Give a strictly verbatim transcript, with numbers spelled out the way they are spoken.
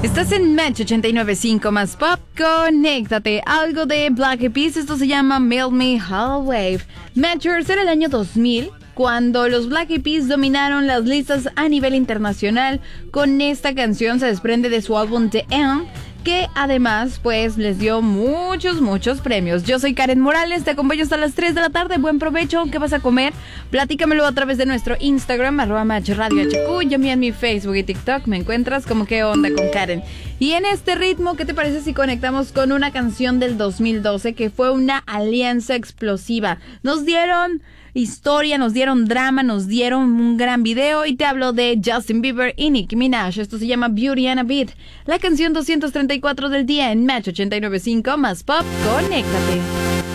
Estás en Match ochenta y nueve punto cinco más Pop, conéctate. Algo de Black Eyed Peas, esto se llama Melt Me Whole Wave. Matchers era el año dos mil, cuando los Black Eyed Peas dominaron las listas a nivel internacional. Con esta canción se desprende de su álbum The End, que además pues les dio muchos, muchos premios. Yo soy Karen Morales, te acompaño hasta las tres de la tarde. Buen provecho, ¿qué vas a comer? Platícamelo a través de nuestro Instagram, arroba Match Radio H Q, y a mí en mi Facebook y TikTok me encuentras como qué onda con Karen. Y en este ritmo, ¿qué te parece si conectamos con una canción del dos mil doce que fue una alianza explosiva? Nos dieron historia, nos dieron drama, nos dieron un gran video, y te hablo de Justin Bieber y Nicki Minaj. Esto se llama Beauty and a Beat, la canción doscientos treinta y cuatro del día en Match ochenta y nueve punto cinco más Pop, conéctate.